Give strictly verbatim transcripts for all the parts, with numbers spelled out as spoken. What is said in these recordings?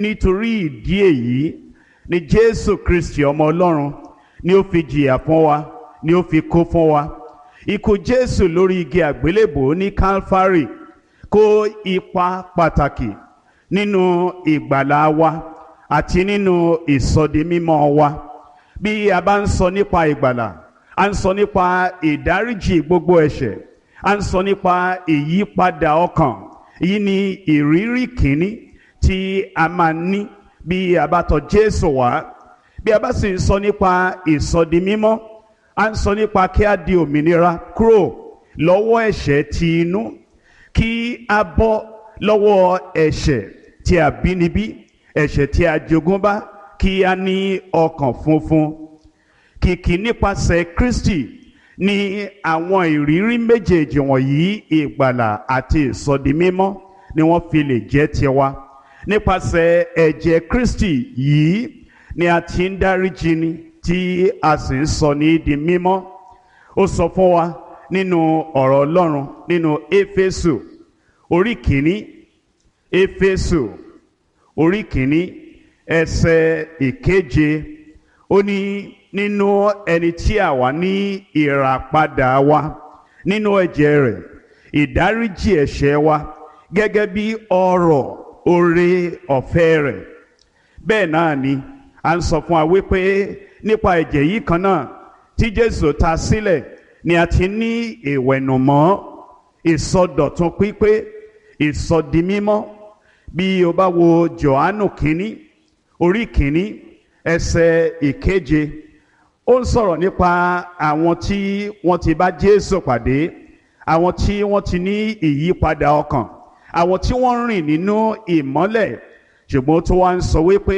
nítorí ìdí èyí ni Jésù Kristi ọmọ Ọlọ́run ni ó fi jìyà fún wa, ni ó fi kú fún wa. Ikú Jésù lórí igi àgbélébò ní Calvary kó ipa pàtàkì nínú ìgbàlà wa àti nínú ìsọdimímọ́ wa. Bí a bá ń sọ nípa ìgbàlà, a ń sọ nípa ìdáríjì gbogbo ẹ̀ṣẹ̀, a ń sọ nípa ìyípadà ọkàn. Èyí ni ìrírí kìíní tí a máa ní bí a bá tọ̀ Jésù wá. Bí a bá sì ń sọ nípa ìsọdimímọ́, a ń sọ nípa kí a di òmìnira kúrò lọ́wọ́ ẹ̀ṣẹ̀ ti inú, kí a bọ́ lọ́wọ́ ẹ̀ṣẹ̀ tí a bínibí, ẹ̀ṣẹ̀ tí a jogúnbá, kí a ní ọkàn funfun. Kìkì nípasẹ̀ Kristi ni àwọn ìrírí méjèèjì wọ̀nyí, ìgbàlà àti ìsọdimímọ́, ni wọ́n fi lè jẹ́ tiwa. Nípasẹ̀ ẹ̀jẹ̀ Kristi yìí ni a ti ń dáríjì ni tí a sì ń sọ ní di mímọ́. Ó sọ fún wa nínú ọ̀rọ̀ Ọlọ́run nínú Éfésù orí kìíní, Éfésù orí kìíní ẹsẹ̀ ìkeje. Ó ní nínú ẹni tí àwa ní ìràpadà wa nínú ẹ̀jẹ̀ rẹ̀, ìdáríjì ẹ̀ṣẹ̀ wa gẹ́gẹ́ bí ọrọ̀ oore ọ̀fẹ́ rẹ̀. Bẹ́ẹ̀ náà ni a ń sọ fún wa wípé nípa ẹ̀jẹ̀ yìí kan náà tí Jésù ta sílẹ̀ ni a ti ní ìwẹ̀nùmọ́, ìsọdọ̀tun pípé, ìsọdimímọ́. Bí o bá wo Jòhánù kínní orí kínní ẹsẹ̀ ìkeje, ó ń sọ̀rọ̀ nípa àwọn tí wọ́n ti bá Jésù pàdé, àwọn tí wọ́n ti ní ìyípadà ọkàn, àwọn tí wọ́n rìn nínú ìmọ́lẹ̀. Ṣùgbọ́n tó wá ń sọ wípé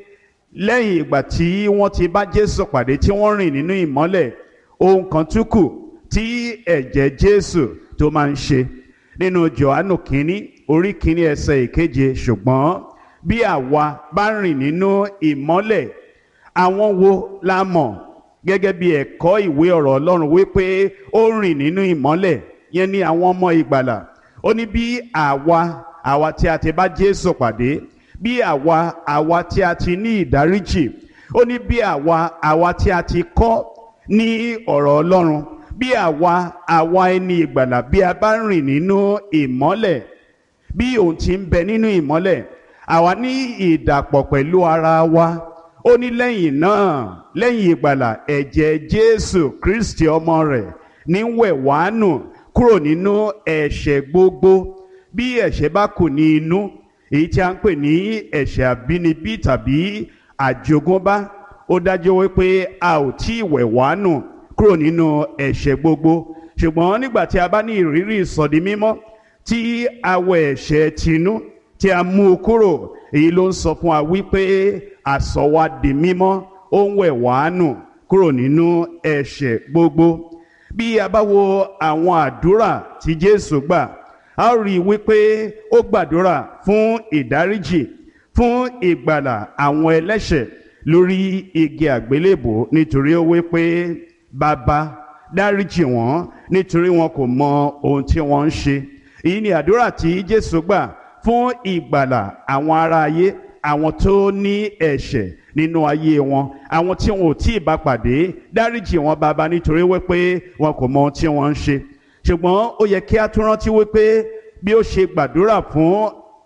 lẹ́yìn ìgbà tí wọ́n ti bá Jésù pàdé tí wọ́n rìn nínú ìmọ́lẹ̀, ohun kan tún kù tí ẹ̀jẹ̀ Jésù tó máa ń ṣe. Nínú Jòhánù kínní orí kínní ẹsẹ̀ ìkeje, ṣùgbọ́n bí àwa bá rìn nínú ìmọ́lẹ̀, àwọn wo la mọ̀ gẹ́gẹ́ bí ẹ̀kọ́ ìwé ọ̀rọ̀ Ọlọ́run wípé ó rìn nínú ìmọ́lẹ̀, yẹn ni àwọn ọmọ ìgbàlà. Ó ní bí àwa àwa tí a ti bá Jésù pàdé, bí àwa àwa tí a ti ní ìdáríjì, ó ní bí àwa àwa tí a ti kọ́ ní ọ̀rọ̀ Ọlọ́run, bí àwa àwa ẹni ìgbàlà, bí a bá rìn nínú ìmọ́lẹ̀, bí òun ti ń bẹ nínú ìmọ́lẹ̀, àwa ní ìdàpọ̀ pẹ̀lú ara wa. Ó ní lẹ́yìn náà, lẹ́yìn ìgbàlà, ẹ̀jẹ̀ Jésù Kristi ọmọ rẹ̀ ní wẹ̀ wá nù kúrò nínú ẹ̀ṣẹ̀ gbogbo. Bí ẹ̀ṣẹ̀ bá kù ní inú, èyí tí a ń pè ní ẹ̀ṣẹ̀ àbínibí tàbí àjogúnbá, ó dájú wípé a ò tí ì wẹ̀ wá nù kúrò nínú ẹ̀ṣẹ̀ gbogbo. Ṣùgbọ́n nígbà tí a bá ní ìrírí ìsọdimímọ́, tí a wẹ̀ ẹ̀ṣẹ̀ tinú, tí a mú u kúrò, èyí ló ń sọ fún wa wípé a sọ wá di mímọ́, ó ń wẹ̀ wá nù kúrò nínú ẹ̀ṣẹ̀ gbogbo. Bí a bá wo àwọn àdúrà tí Jésù gbà, a ó rí i wípé ó gbàdúrà fún ìdáríjì, fún ìgbàlà àwọn ẹlẹ́ṣẹ̀ lórí igi àgbélébò, nítorí ó wípé Bàbá dáríjì wọ́n nítorí wọn kò mọ ohun tí wọ́n ń ṣe. Èyí ni àdúrà tí Jésù gbà fún ìgbàlà àwọn ará ayé, àwọn tó ní ẹ̀ṣẹ̀ nínú ayé wọn, àwọn tí wọn ò tí ì bá pàdé. Dáríjì wọn Bàbá nítorí wípé wọn kò mọ ohun tí wọ́n ń ṣe. Ṣùgbọ́n ó yẹ kí a tún rántí wípé bí ó ṣe gbàdúrà fún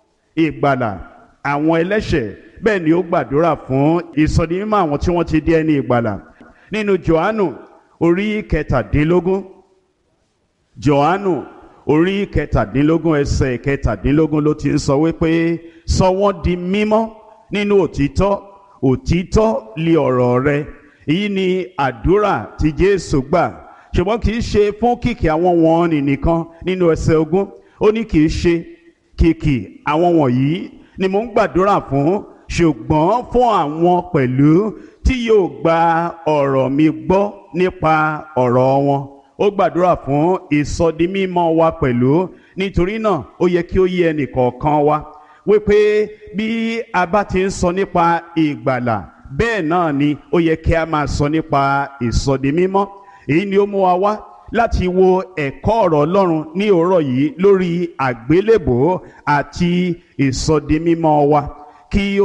ìgbàlà àwọn ẹlẹ́ṣẹ̀, bẹ́ẹ̀ ni ó gbàdúrà fún ìsọdimímọ́ àwọn tí wọ́n ti di ẹni ìgbàlà. Nínú Jòhánù orí kẹtàdínlógún, Jòhánù orí kẹtàdínlógún ẹsẹ̀ kẹtàdínlógún ló ti ń sọ wípé sọ wọ́n di mímọ́ nínú òtítọ́, òtítọ́ li ọ̀rọ̀ rẹ. Èyí ni àdúrà tí Jésù gbà. Ṣùgbọ́n kì í ṣe fún kìkì àwọn wọ̀nnì nìkan. Nínú ẹsẹ̀ ogún ó ní kì í ṣe kìkì àwọn wọ̀nyí ni mò ń gbàdúrà fún, ṣùgbọ́n fún àwọn pẹ̀lú tí yóò gba ọ̀rọ̀ mi gbọ́ nípa ọ̀rọ̀ wọn. Ó gbàdúrà fún ìsọdimímọ́ wa pẹ̀lú. Nítorí náà ó yẹ kí ó yé ẹnì kọ̀ọ̀kan wa wípé bí a bá ti ń sọ nípa ìgbàlà, bẹ́ẹ̀ náà ni ó yẹ kí a máa sọ nípa ìsọdimímọ́. Èyí ni ó mú wa wá láti wo ẹ̀kọ́ ọ̀rọ̀ Ọlọ́run ní òórọ̀ yìí lórí àgbélébò àti ìsọdimímọ́ wa, kí